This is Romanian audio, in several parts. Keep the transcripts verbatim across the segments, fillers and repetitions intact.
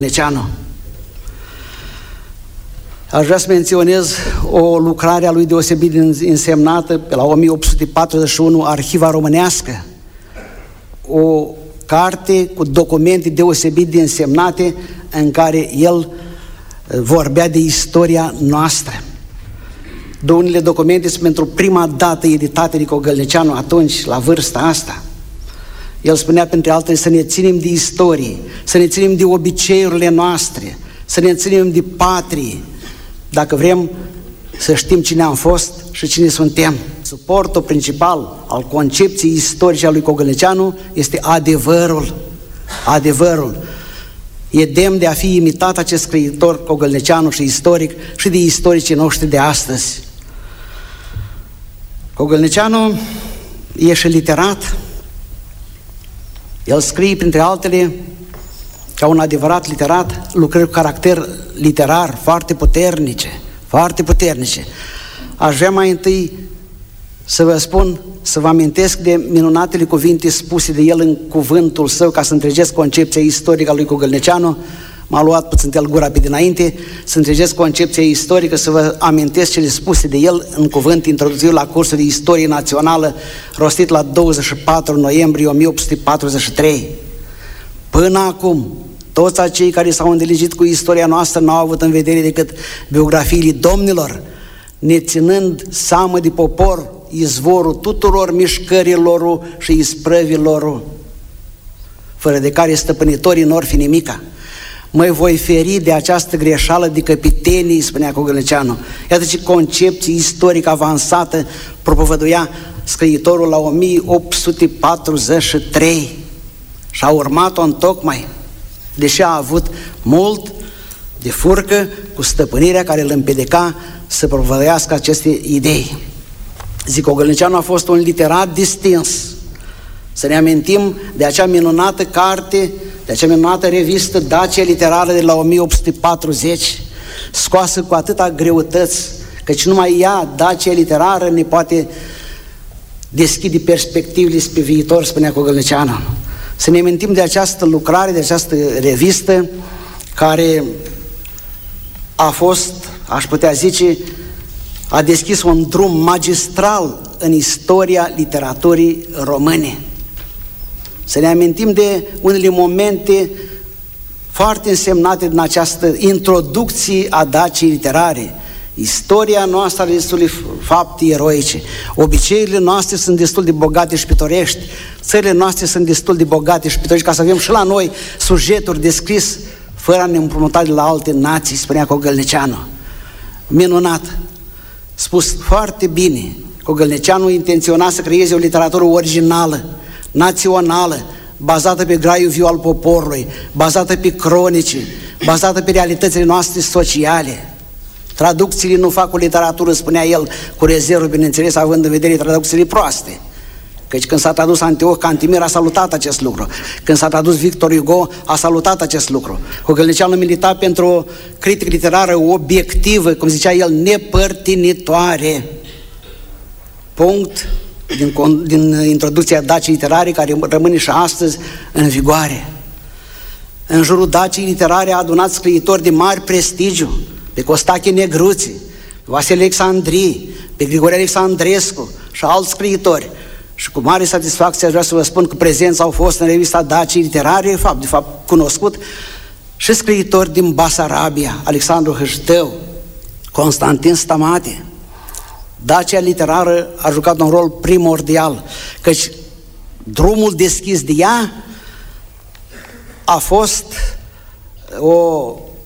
Gălneceanu. Aș vrea să menționez o lucrare a lui deosebit însemnată pe la o mie opt sute patruzeci și unu, Arhiva Românească, o carte cu documente deosebit de însemnate în care el vorbea de istoria noastră. Unele documente sunt pentru prima dată editate de Gălneceanu atunci, la vârsta asta. El spunea, printre altele, să ne ținem de istorie, să ne ținem de obiceiurile noastre, să ne ținem de patrie, dacă vrem să știm cine am fost și cine suntem. Suportul principal al concepției istorice a lui Gălneceanu este adevărul. Adevărul. E demn de a fi imitat acest scriitor Gălneceanu și istoric și de istoricii noștri de astăzi. Gălneceanu e și literat. El scrie, printre altele, ca un adevărat literat, lucrări cu caracter literar foarte puternice, foarte puternice. Aș vrea mai întâi să vă spun, să vă amintesc de minunatele cuvinte spuse de el în cuvântul său, ca să întregesc concepția istorică a lui Gălneceanu. M-a luat puțin el gura pe dinainte, să întregesc concepția istorică, să vă amintesc cele spuse de el în cuvânt introductiv la cursul de istorie națională, rostit la douăzeci și patru noiembrie o mie opt sute patruzeci și trei. Până acum, toți acei care s-au îndelegit cu istoria noastră n-au avut în vedere decât biografiile domnilor, neținând seamă de popor, izvorul tuturor mișcărilor și isprăvilor, fără de care stăpânitorii n-or fi nimica. Mă voi feri de această greșeală de căpitenii, spunea Gălneceanu. Iată ce concepție istorică avansată propovăduia scriitorul la o mie opt sute patruzeci și trei și a urmat-o întocmai, deși a avut mult de furcă cu stăpânirea care îl împiedica să propovăduiască aceste idei. Zic, Gălneceanu a fost un literat distins. Să ne amintim de acea minunată carte, de acea minunată revistă Dacia Literară de la o mie opt sute patruzeci, scoasă cu atâta greutăți, căci numai ea, Dacia Literară, ne poate deschide perspectivele spre viitor, spunea Gălneceanu. Să ne amintim de această lucrare, de această revistă, care a fost, aș putea zice, a deschis un drum magistral în istoria literaturii române. Să ne amintim de unele momente foarte însemnate din această introducție a Daciei Literare. Istoria noastră are destul de fapte eroice, obiceiurile noastre sunt destul de bogate și pitorești, țările noastre sunt destul de bogate și pitorești, ca să avem și la noi sujeturi descris fără a ne împrumuta de la alte nații, spunea Gălneceanu. Minunat! Spus foarte bine, Gălneceanu intenționa să creeze o literatură originală, națională, bazată pe graiul viu al poporului, bazată pe cronici, bazată pe realitățile noastre sociale. Traducțiile nu fac o literatură, spunea el, cu rezervă, bineînțeles, având în vedere traducțiile proaste. Căci când s-a tradus Antioch Cantimer a salutat acest lucru. Când s-a tradus Victor Hugo a salutat acest lucru. Gălneceanu milita pentru o critică literară obiectivă, cum zicea el, nepărtinitoare. Punct din, din introducția Daciei Literare, care rămâne și astăzi în vigoare. În jurul Daciei Literare a adunat scriitori de mari prestigiu, pe Costache Negruți, pe Vasile Alexandrii, pe Grigore Alexandrescu și alți scriitori. Și cu mare satisfacție aș vrea să vă spun că prezența au fost în revista Daciei Literare, fapt, de fapt cunoscut, și scriitori din Basarabia, Alexandru Hâștău, Constantin Stamate. Dacia Literară a jucat un rol primordial, căci drumul deschis de ea a fost o,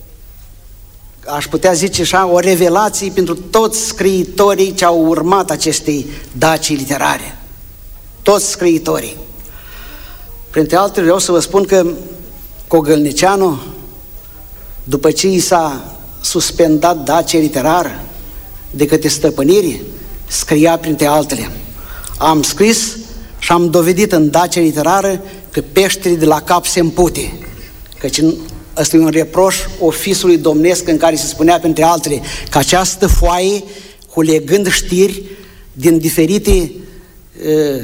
aș putea zice așa, o revelație pentru toți scriitorii ce au urmat acestei Dacii Literare. Toți scriitorii. Printre altele, vreau să vă spun că Gălneceanu, după ce i s-a suspendat Dacia Literară de către stăpânire, scria printre altele: am scris și am dovedit în Dacia Literară că peștele de la cap se împute. Căci ăsta e un reproș oficiului domnesc în care se spunea printre altele că această foaie, culegând știri din diferite uh,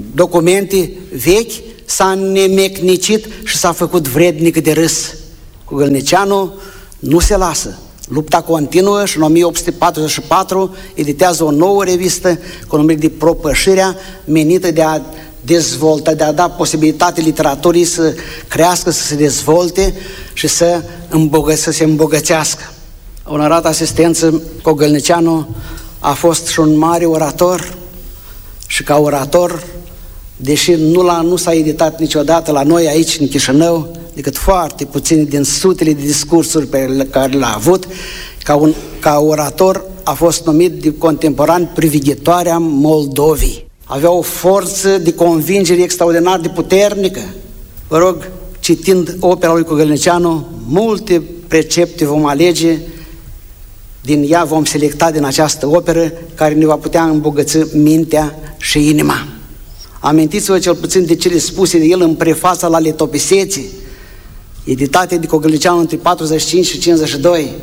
documente vechi, s-a nemecnicit și s-a făcut vrednic de râs. Cogălnicianu nu se lasă. Lupta continuă și în o mie opt sute patruzeci și patru editează o nouă revistă cu numele de Propășirea, menită de a dezvolta, de a da posibilitate literaturii să crească, să se dezvolte și să, îmbogă, să se îmbogățească. Onorată asistență, Cogălnicianu a fost și un mare orator și ca orator, deși nu, la, nu s-a editat niciodată la noi aici în Chișinău, decât foarte puține din sutele de discursuri pe care le-a avut, ca, un, ca orator a fost numit de contemporan privighetoarea Moldovei. Avea o forță de convingere extraordinar de puternică. Vă rog, citind opera lui Cogălnicianu, multe precepte vom alege, din ea vom selecta din această operă care ne va putea îmbogăți mintea și inima. Amintiți-vă cel puțin de cele spuse de el în prefața la Letopiseții, editate de Cogălnicianu între patruzeci și cinci și cincizeci și doi.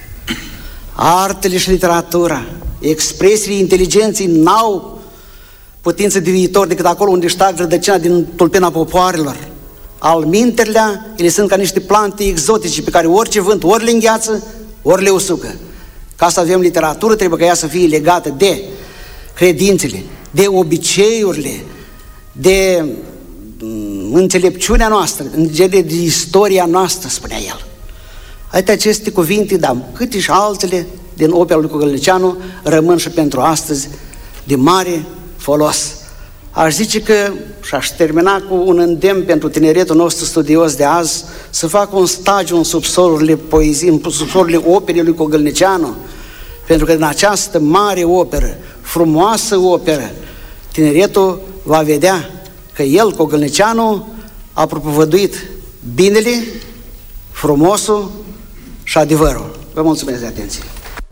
Artele și literatura, expresiile inteligenței n-au putință de viitor decât acolo unde ștac rădăcina din tulpina popoarelor. Alminterile, ele sunt ca niște plante exotice pe care orice vânt ori le îngheață, ori le usucă. Ca să avem literatură, trebuie ca ea să fie legată de credințele, de obiceiurile, de înțelepciunea noastră, de istoria noastră, spunea el. Uite aceste cuvinte, dar câte și altele din opera lui Cogălnicianu rămân și pentru astăzi de mare folos. Aș zice că, și aș termina cu un îndemn pentru tineretul nostru studios de azi, să facă un stagiu în subsolurile poeziei, în subsolurile operei lui Cogălnicianu, pentru că în această mare operă, frumoasă operă, tineretul va vedea că el, Cogălnicianu, a propovăduit binele, frumosul și adevărul. Vă mulțumesc de atenție.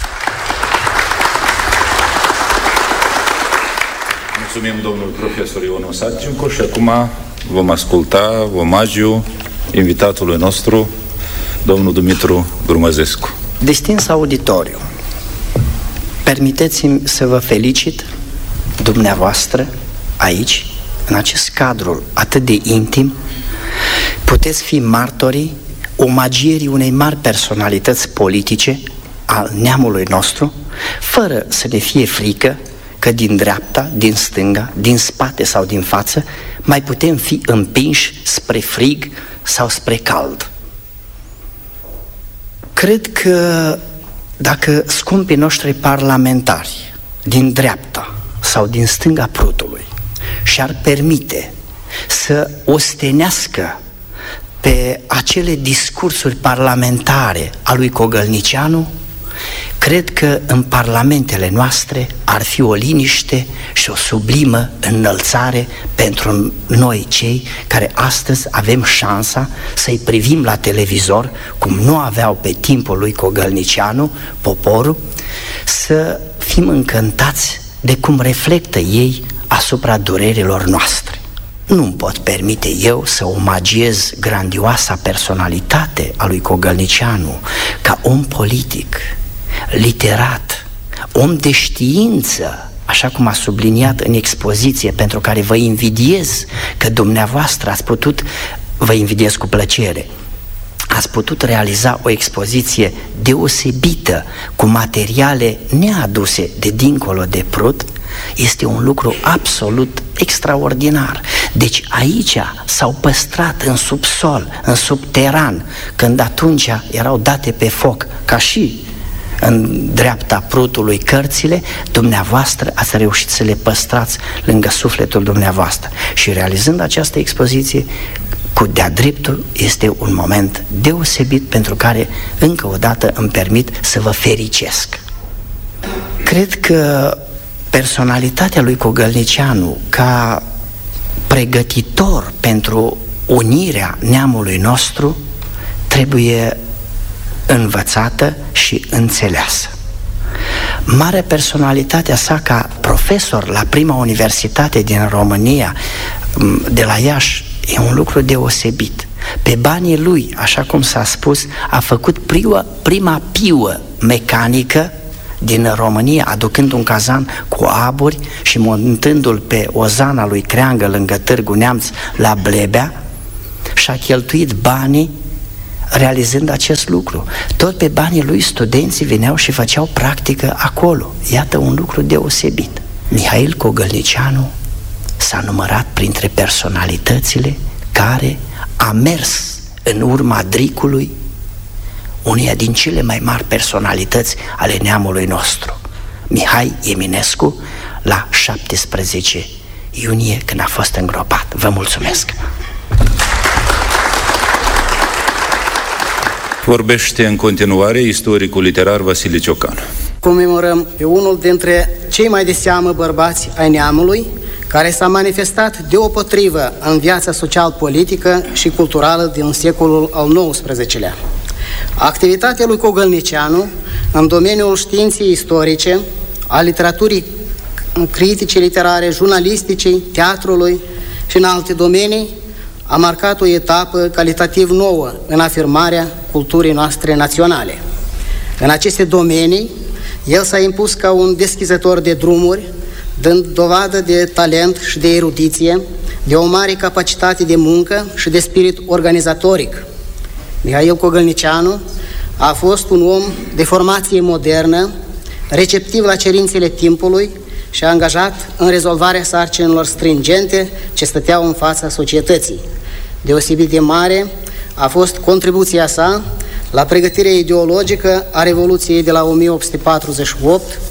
Mulțumim, domnul profesor Ion Osaciuncu, și acum vom asculta omagiu invitatului nostru, domnul Dumitru Grumăzescu. Distins auditoriu, permiteți-mi să vă felicit dumneavoastră aici, în acest cadru atât de intim, puteți fi martorii omagierii unei mari personalități politice al neamului nostru, fără să ne fie frică că din dreapta, din stânga, din spate sau din față mai putem fi împinși spre frig sau spre cald. Cred că dacă scumpii noștri parlamentari din dreapta sau din stânga prutului și-ar permite să ostenească pe acele discursuri parlamentare a lui Cogălnicianu, cred că în parlamentele noastre ar fi o liniște și o sublimă înălțare pentru noi cei care astăzi avem șansa să-i privim la televizor, cum nu aveau pe timpul lui Cogălnicianu poporul, să fim încântați de cum reflectă ei asupra durerilor noastre. Nu-mi pot permite eu să omagiez grandioasa personalitate a lui Cogălnicianu ca om politic, literat, om de știință, așa cum a subliniat în expoziție, pentru care vă invidiez că dumneavoastră ați putut, vă invidiez cu plăcere, ați putut realiza o expoziție deosebită cu materiale neaduse de dincolo de Prut. Este un lucru absolut extraordinar. Deci aici s-au păstrat în subsol, în subteran, când atunci erau date pe foc, ca și în dreapta Prutului cărțile, dumneavoastră ați reușit să le păstrați lângă sufletul dumneavoastră. Și realizând această expoziție, cu de-a dreptul, este un moment deosebit pentru care, încă o dată, îmi permit să vă fericesc. Cred că personalitatea lui Cogălnicianu ca pregătitor pentru unirea neamului nostru trebuie învățată și înțeleasă. Marea personalitatea sa ca profesor la prima universitate din România, de la Iași, e un lucru deosebit. Pe banii lui, așa cum s-a spus, a făcut prima, prima piuă mecanică din România, aducând un cazan cu aburi și montându-l pe ozana lui Creangă lângă Târgu Neamț la Blebea, și-a cheltuit banii realizând acest lucru. Tot pe banii lui studenții veneau și făceau practică acolo. Iată un lucru deosebit. Mihail Cogălnicianu s-a numărat printre personalitățile care a mers în urma dricului uneia din cele mai mari personalități ale neamului nostru, Mihai Eminescu, la șaptesprezece iunie, când a fost îngropat. Vă mulțumesc! Vorbește în continuare istoricul literar Vasile Ciocanu. Comemorăm pe unul dintre cei mai de seamă bărbați ai neamului, care s-a manifestat deopotrivă în viața social-politică și culturală din secolul al nouăsprezecelea. Activitatea lui Cogălnicianu în domeniul științei istorice, a literaturii critice literare, jurnalisticii, teatrului și în alte domenii a marcat o etapă calitativ nouă în afirmarea culturii noastre naționale. În aceste domenii, el s-a impus ca un deschizător de drumuri, dând dovadă de talent și de erudiție, de o mare capacitate de muncă și de spirit organizatoric. Mihail Cogălnicianu a fost un om de formație modernă, receptiv la cerințele timpului și angajat în rezolvarea sarcinilor stringente ce stăteau în fața societății. Deosebit de mare a fost contribuția sa la pregătirea ideologică a Revoluției de la o mie opt sute patruzeci și opt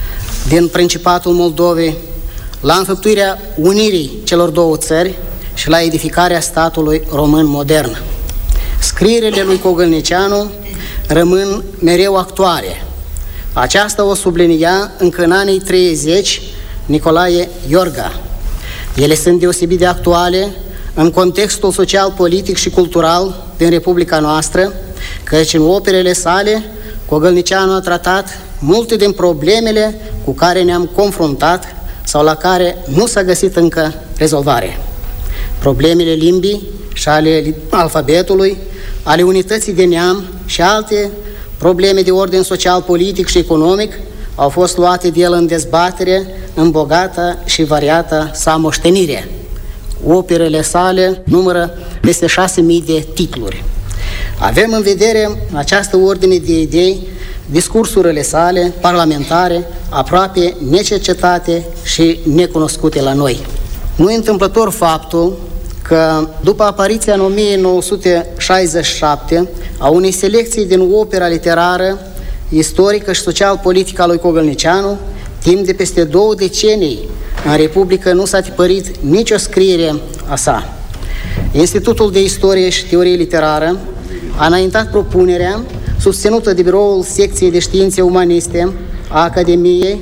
din Principatul Moldovei, la înfăptuirea unirii celor două țări și la edificarea statului român modern. Scrierile lui Cogălnicianu rămân mereu actuale. Aceasta o sublinia încă în anii treizeci Nicolae Iorga. Ele sunt deosebit de actuale în contextul social, politic și cultural din Republica noastră, căci în operele sale Cogălnicianu a tratat multe din problemele cu care ne-am confruntat sau la care nu s-a găsit încă rezolvare. Problemele limbii și ale alfabetului, ale unității de neam și alte probleme de ordin social, politic și economic au fost luate de el în dezbatere în bogata și variata sa moștenire. Operele sale numără peste șase mii de titluri. Avem în vedere această ordine de idei discursurile sale parlamentare aproape necercetate și necunoscute la noi. Nu e întâmplător faptul că după apariția în o mie nouă sute șaizeci și șapte a unei selecții din opera literară, istorică și social-politică a lui Cogălnicianu, timp de peste două decenii în Republică nu s-a tipărit nicio scriere a sa. Institutul de Istorie și Teorie Literară a înaintat propunerea, susținută de biroul secției de științe umaniste a Academiei,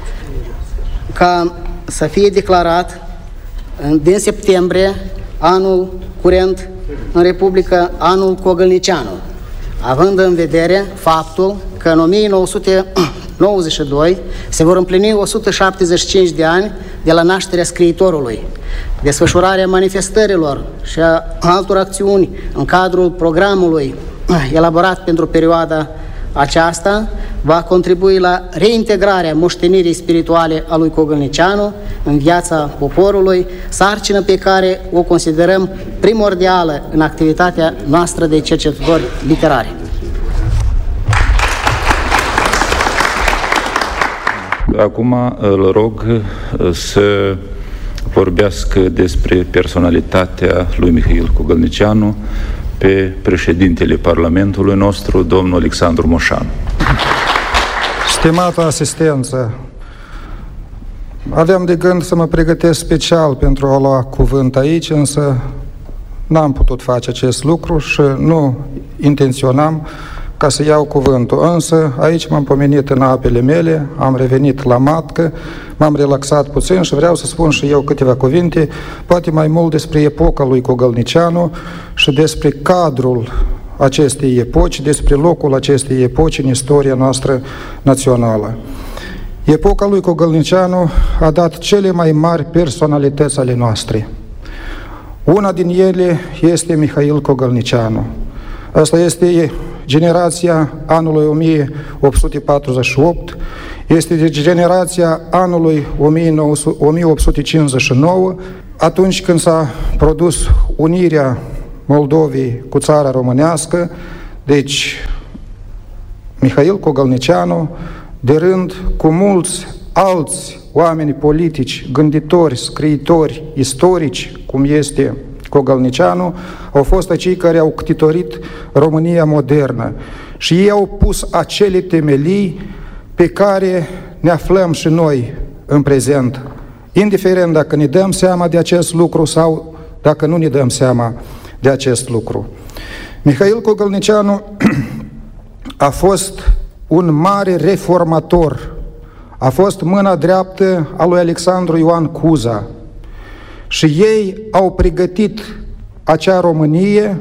ca să fie declarat din septembrie anul curent în Republică anul Cogălnicianu, având în vedere faptul că în o mie nouă sute nouăzeci și doi se vor împlini o sută șaptezeci și cinci de ani de la nașterea scriitorului. Desfășurarea manifestărilor și a altor acțiuni în cadrul programului elaborat pentru perioada aceasta va contribui la reintegrarea moștenirii spirituale a lui Cogălnicianu în viața poporului, sarcină pe care o considerăm primordială în activitatea noastră de cercetători literari. Acum îl rog să vorbească despre personalitatea lui Mihail Cogălnicianu pe președintele Parlamentului nostru, domnul Alexandru Moșanu. Stimată asistență, aveam de gând să mă pregătesc special pentru a lua cuvânt aici, însă n-am putut face acest lucru și nu intenționam ca să iau cuvântul. Însă aici m-am pomenit în apele mele, am revenit la matcă, m-am relaxat puțin și vreau să spun și eu câteva cuvinte, poate mai mult despre epoca lui Cogălnicianu și despre cadrul acestei epoci, despre locul acestei epoci în istoria noastră națională. Epoca lui Cogălnicianu a dat cele mai mari personalități ale noastre. Una din ele este Mihail Cogălnicianu. Asta este generația anului o mie opt sute patruzeci și opt, este generația anului o mie opt sute cincizeci și nouă, atunci când s-a produs unirea Moldovei cu țara românească, deci Mihail Cogălnicianu, de rând cu mulți alți oameni politici, gânditori, scriitori, istorici, cum este Cogălnicianu, au fost cei care au ctitorit România modernă și ei au pus acele temelii pe care ne aflăm și noi în prezent, indiferent dacă ne dăm seama de acest lucru sau dacă nu ne dăm seama de acest lucru. Mihail Cogălnicianu a fost un mare reformator, a fost mâna dreaptă a lui Alexandru Ioan Cuza și ei au pregătit acea Românie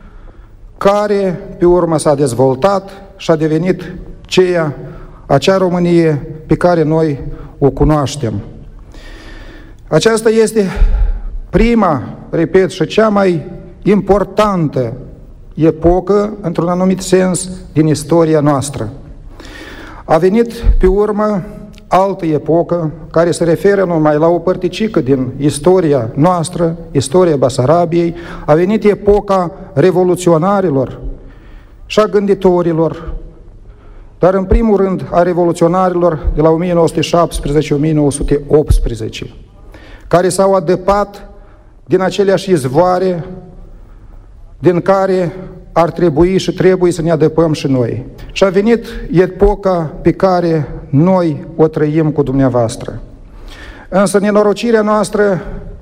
care pe urmă s-a dezvoltat și a devenit ceea, acea Românie pe care noi o cunoaștem. Aceasta este prima, repet, și cea mai importantă epocă, într-un anumit sens, din istoria noastră. A venit pe urmă altă epocă care se referă numai la o părticică din istoria noastră, istoria Basarabiei. A venit epoca revoluționarilor și a gânditorilor, dar în primul rând a revoluționarilor de la o mie nouă sute șaptesprezece - o mie nouă sute optsprezece, care s-au adăpat din aceleași izvoare din care ar trebui și trebuie să ne adăpăm și noi. Și a venit epoca pe care noi o trăim cu dumneavoastră. Însă nenorocirea noastră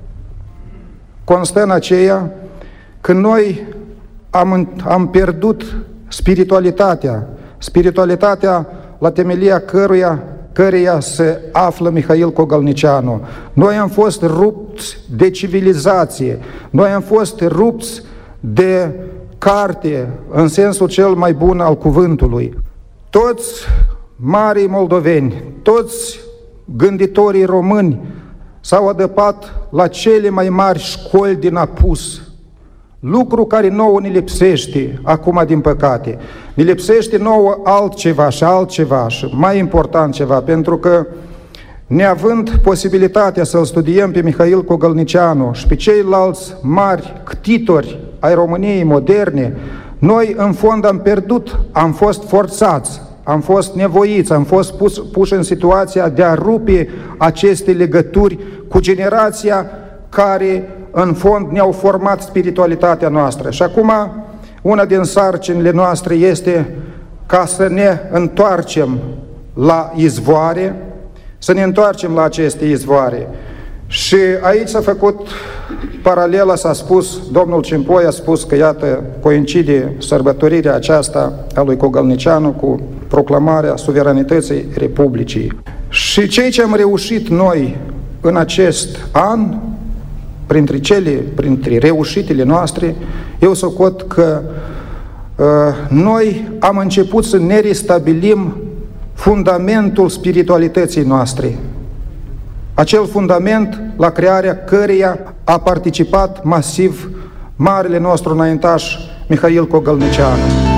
constă în aceea că noi am, am pierdut spiritualitatea, spiritualitatea la temelia căruia, căreia se află Mihail Cogălnicianu. Noi am fost rupți de civilizație, noi am fost rupți de carte, în sensul cel mai bun al cuvântului. Toți marii moldoveni, toți gânditorii români s-au adăpat la cele mai mari școli din apus, lucru care nouă ne lipsește acum, din păcate. Ne lipsește nouă altceva și altceva și mai important ceva, pentru că neavând posibilitatea să-l studiem pe Mihail Cogălnicianu și pe ceilalți mari ctitori ai României moderne, noi în fond am pierdut, am fost forțați, am fost nevoiți, am fost pus, puși în situația de a rupe aceste legături cu generația care în fond ne-au format spiritualitatea noastră. Și acum una din sarcinile noastre este ca să ne întoarcem la izvoare, să ne întoarcem la aceste izvoare. Și aici s-a făcut paralela, s-a spus, domnul Cimpoi a spus că, iată, coincide sărbătorirea aceasta a lui Cogălnicianu cu proclamarea suveranității Republicii. Și ceea ce am reușit noi în acest an, printre cele, printre reușitele noastre, eu socot că uh, noi am început să ne restabilim fundamentul spiritualității noastre. Acel fundament la crearea căreia a participat masiv marele nostru înaintaș Mihail Cogălnicianu.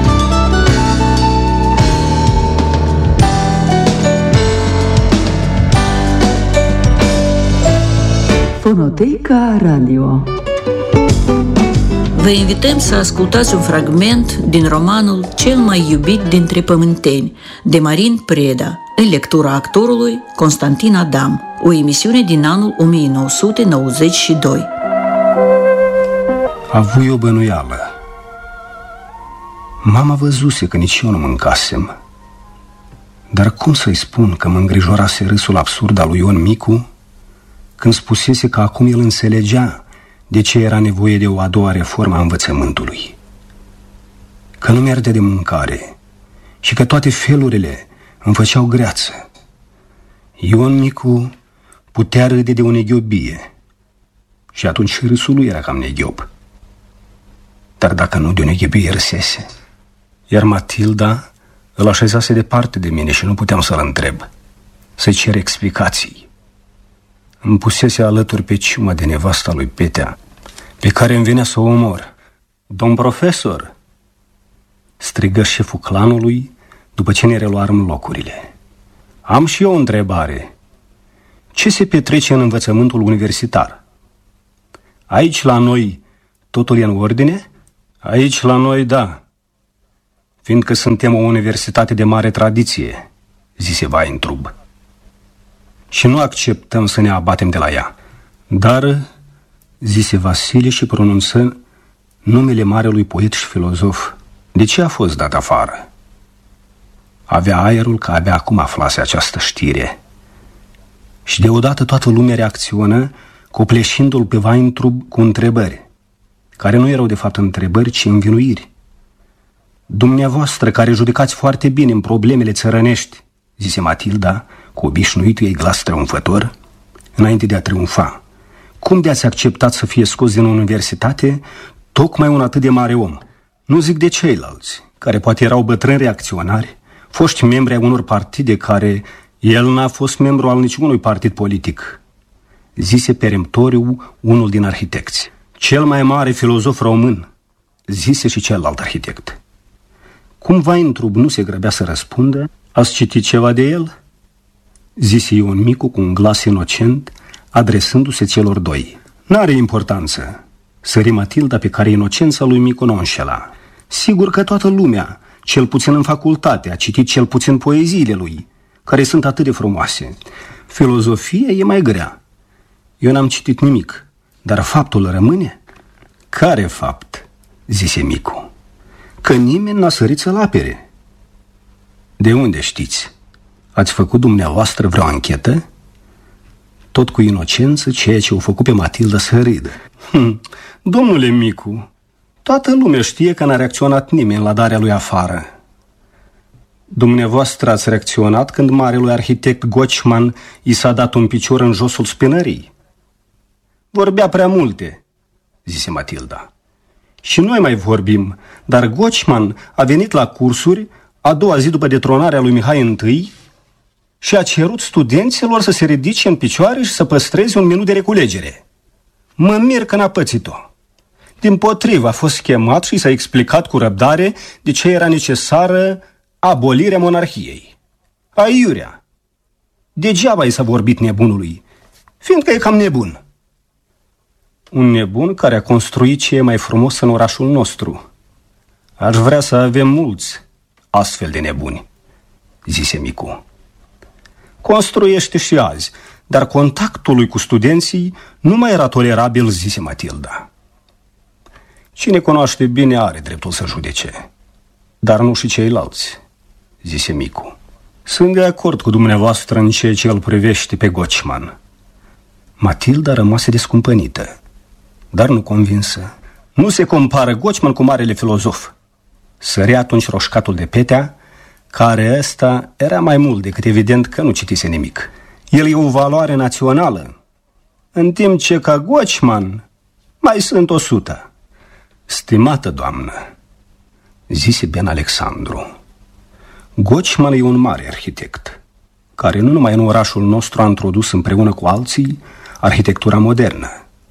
Fonoteca Radio. Vă invităm să ascultați un fragment din romanul Cel mai iubit dintre pământeni, de Marin Preda, în lectura actorului Constantin Adam, o emisiune din anul o mie nouă sute nouăzeci și doi. Avui o bănuială. Mama văzuse că nici eu nu mâncasem. Dar cum să-i spun că mă îngrijorase râsul absurd al lui Ion Micu când spusese că acum el înțelegea de ce era nevoie de o a doua reformă a învățământului, că nu mi-arde de mâncare și că toate felurile îmi făceau greață. Ion Micu putea râde de o neghiobie și atunci și râsul lui era cam neghiob. Dar dacă nu, de o neghiobie râsese. Iar Matilda îl așezase departe de mine și nu puteam să-l întreb, să-i cer explicații. Îmi pusese alături pe ciuma de nevasta lui Petea, pe care îmi venea să o omor. Domn profesor, strigă șeful clanului după ce ne reluarăm locurile. Am și eu o întrebare. Ce se petrece în învățământul universitar? Aici la noi totul e în ordine? Aici la noi, da, fiindcă suntem o universitate de mare tradiție, zise Weintrub. Și nu acceptăm să ne abatem de la ea. Dar, zise Vasile și pronunță numele marelui poet și filozof. De ce a fost dat afară? Avea aerul că abia acum aflase această știre. Și deodată toată lumea reacționă, copleșindu-l pe Weintrub cu întrebări, care nu erau de fapt întrebări, ci învinuiri. Dumneavoastră, care judecați foarte bine în problemele țărănești, zise Matilda, cu obișnuitul ei glas triumfător, înainte de a triumfa, cum de-ați acceptat să fie scos din universitate tocmai un atât de mare om? Nu zic de ceilalți, care poate erau bătrâni reacționari, foști membri ai unor partide care el n-a fost membru al niciunui partid politic, zise peremptoriu unul din arhitecți. Cel mai mare filozof român, zise și celălalt arhitect. Cum Weintrub nu se grăbea să răspundă, ați citit ceva de el? Zise Ion Micu cu un glas inocent, adresându-se celor doi. N-are importanță, sări Matilda, pe care inocența lui Micu nu o înșela. Sigur că toată lumea, cel puțin în facultate, a citit cel puțin poeziile lui, care sunt atât de frumoase. Filozofia e mai grea. Eu n-am citit nimic, dar faptul rămâne? Care fapt? Zise Micu. Că nimeni n-a sărit să-l apere. De unde știți? Ați făcut dumneavoastră vreo anchetă? Tot cu inocență, ceea ce o făcut pe Matilda să râdă. Hm, domnule Micu, toată lumea știe că n-a reacționat nimeni la darea lui afară. Dumneavoastră ați reacționat când marelui arhitect Gochman i s-a dat un picior în josul spinării. Vorbea prea multe, zise Matilda. Și noi mai vorbim, dar Gochman a venit la cursuri a doua zi după detronarea lui Mihai întâi și a cerut studenților să se ridice în picioare și să păstreze un minut de reculegere. Mă mir că n-a pățit-o. Dimpotrivă, a fost chemat și s-a explicat cu răbdare de ce era necesară abolirea monarhiei. Aiurea! Degeaba i s-a vorbit nebunului, fiindcă e cam nebun. Un nebun care a construit ce e mai frumos în orașul nostru. Aș vrea să avem mulți astfel de nebuni, zise Micu. Construiește și azi, dar contactul lui cu studenții nu mai era tolerabil, zise Matilda. Cine cunoaște bine are dreptul să judece, dar nu și ceilalți, zise Micu. Sunt de acord cu dumneavoastră în ceea ce îl privește pe Gochman. Matilda rămase descumpănită, dar nu convinsă. Nu se compară Gochman cu marele filozof. Sărea atunci roșcatul de Petea, care ăsta era mai mult decât evident că nu citise nimic. El e o valoare națională, în timp ce ca Gochman mai sunt o sută. Stimată doamnă, zise Ben Alexandru, Gochman e un mare arhitect, care nu numai în orașul nostru a introdus împreună cu alții arhitectura modernă,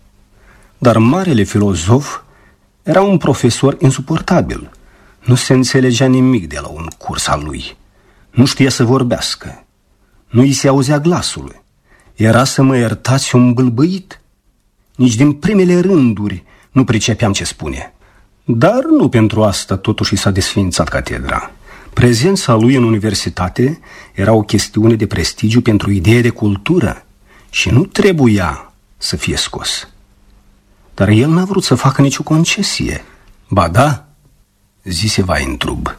dar marele filozof era un profesor insuportabil. Nu se înțelegea nimic de la un curs al lui. Nu știa să vorbească. Nu îi se auzea glasul. Era, să mă iertați, un bâlbâit. Nici din primele rânduri nu pricepeam ce spune. Dar nu pentru asta totuși s-a desființat catedra. Prezența lui în universitate era o chestiune de prestigiu pentru idee de cultură și nu trebuia să fie scos. Dar el n-a vrut să facă nicio concesie. Ba da, zise Weintrub.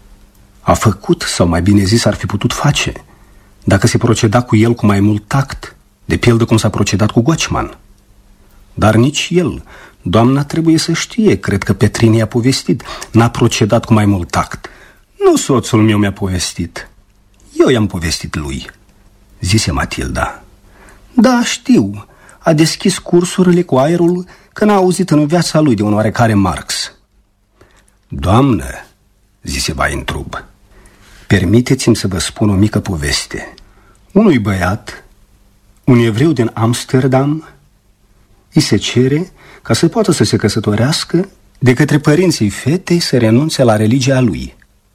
A făcut, sau mai bine zis, ar fi putut face, dacă se proceda cu el cu mai mult tact, de pildă cum s-a procedat cu Gochman. Dar nici el, doamna trebuie să știe, cred că Petrin i-a povestit, n-a procedat cu mai mult tact. Nu soțul meu mi-a povestit, eu i-am povestit lui, zise Matilda. Da, știu, a deschis cursurile cu aerul că n-a auzit în viața lui de un oarecare Marx. Doamnă, zise Weintrub, permiteți-mi să vă spun o mică poveste. Unui băiat, un evreu din Amsterdam, îi se cere ca să poată să se căsătorească de către părinții fetei să renunțe la religia lui.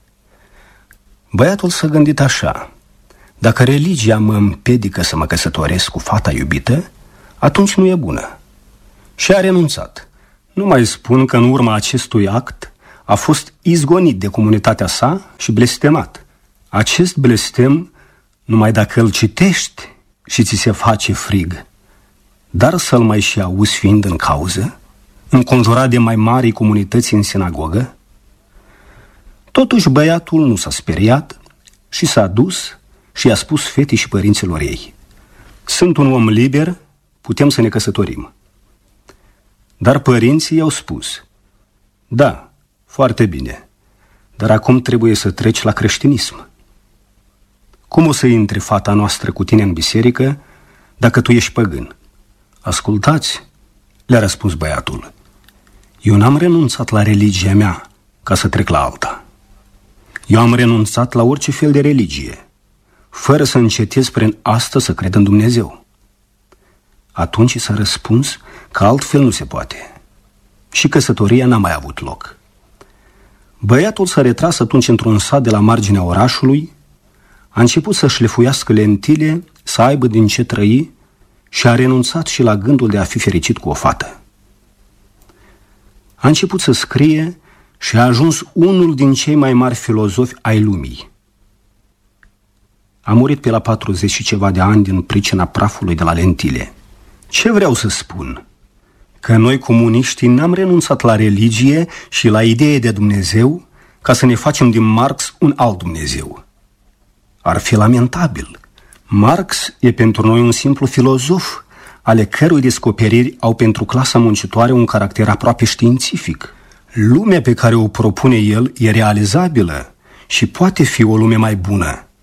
Băiatul s-a gândit așa: dacă religia mă împiedică să mă căsătoresc cu fata iubită, atunci nu e bună. Și a renunțat. Nu mai spun că în urma acestui act a fost izgonit de comunitatea sa și blestemat. Acest blestem, numai dacă îl citești și ți se face frig, dar să-l mai și auzi fiind în cauză, înconjurat de mai mari comunități în sinagogă. Totuși băiatul nu s-a speriat și s-a dus și i-a spus fetei și părinților ei: sunt un om liber, putem să ne căsătorim. Dar părinții i-au spus: da, foarte bine, dar acum trebuie să treci la creștinism. Cum o să intre fata noastră cu tine în biserică dacă tu ești păgân? Ascultați, le-a răspuns băiatul, eu n-am renunțat la religia mea ca să trec la alta. Eu am renunțat la orice fel de religie, fără să încetez prin asta să cred în Dumnezeu. Atunci s-a răspuns că altfel nu se poate și căsătoria n-a mai avut loc. Băiatul s-a retras atunci într-un sat de la marginea orașului, a început să șlefuiască lentile, să aibă din ce trăi și a renunțat și la gândul de a fi fericit cu o fată. A început să scrie și a ajuns unul din cei mai mari filozofi ai lumii. A murit pe la patruzeci și ceva de ani din pricina prafului de la lentile. Ce vreau să spun? Că noi comuniștii n-am renunțat la religie și la idee de Dumnezeu ca să ne facem din Marx un alt Dumnezeu. Ar fi lamentabil. Marx e pentru noi un simplu filozof, ale cărui descoperiri au pentru clasa muncitoare un caracter aproape științific. Lumea pe care o propune el e realizabilă și poate fi o lume mai bună,